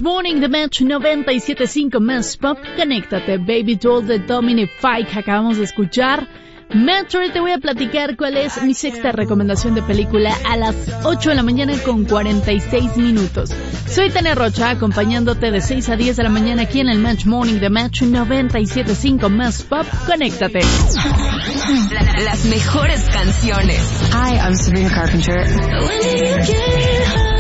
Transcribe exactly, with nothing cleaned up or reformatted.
Morning, The Match noventa y siete punto cinco Más Pop. Conéctate, Baby Doll de Dominic Fike. Acabamos de escuchar. Metro, te voy a platicar cuál es mi sexta recomendación de película a las ocho de la mañana con cuarenta y seis minutos. Soy Tania Rocha, acompañándote de seis a diez de la mañana aquí en el Match Morning de Match noventa y siete punto cinco Más Pop. Conéctate. Las mejores canciones. Hi, I'm Sabrina Carpenter.